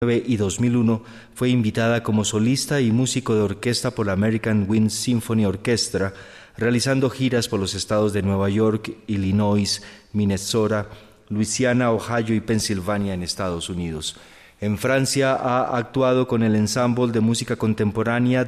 y 2001 fue invitada como solista y músico de orquesta por la American Wind Symphony Orchestra, realizando giras por los estados de Nueva York, Illinois, Minnesota, Luisiana, Ohio y Pensilvania en Estados Unidos. En Francia ha actuado con el ensamble de música contemporánea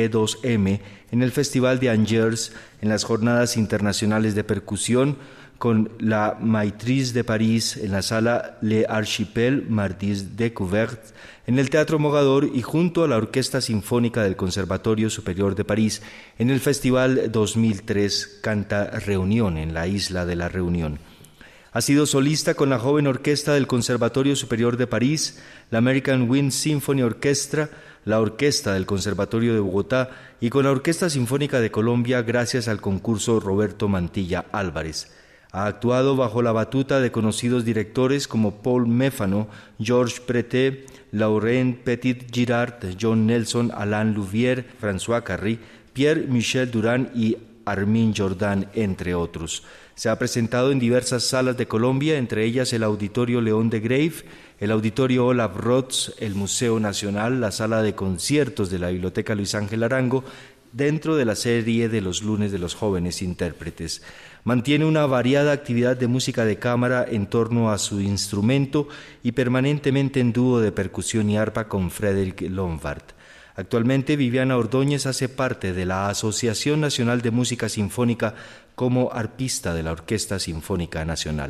2E2M en el Festival de Angers, en las Jornadas Internacionales de Percusión, con la Maîtrise de París en la sala Le Archipel Mardis Découverte, en el Teatro Mogador y junto a la Orquesta Sinfónica del Conservatorio Superior de París en el Festival 2003 Canta Reunión en la isla de la Reunión. Ha sido solista con la joven orquesta del Conservatorio Superior de París, la American Wind Symphony Orchestra, la Orquesta del Conservatorio de Bogotá y con la Orquesta Sinfónica de Colombia gracias al concurso Roberto Mantilla Álvarez. Ha actuado bajo la batuta de conocidos directores como Paul Méfano, Georges Preté, Laurent Petit-Girard, John Nelson, Alain Louvière, François Carry, Pierre-Michel Durand y Armin Jordan, entre otros. Se ha presentado en diversas salas de Colombia, entre ellas el Auditorio León de Grave, el Auditorio Olaf Rotz, el Museo Nacional, la Sala de Conciertos de la Biblioteca Luis Ángel Arango, dentro de la serie de los lunes de los jóvenes intérpretes. Mantiene una variada actividad de música de cámara en torno a su instrumento y permanentemente en dúo de percusión y arpa con Frédéric Lombard. Actualmente Viviana Ordóñez hace parte de la Asociación Nacional de Música Sinfónica como arpista de la Orquesta Sinfónica Nacional.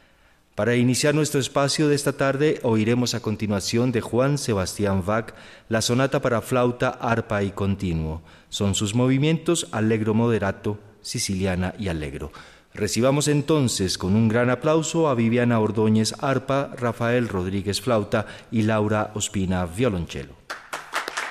Para iniciar nuestro espacio de esta tarde, oiremos a continuación de Juan Sebastián Bach la sonata para flauta, arpa y continuo. Son sus movimientos allegro moderato, siciliana y allegro. Recibamos entonces con un gran aplauso a Viviana Ordóñez arpa, Rafael Rodríguez flauta y Laura Ospina violonchelo.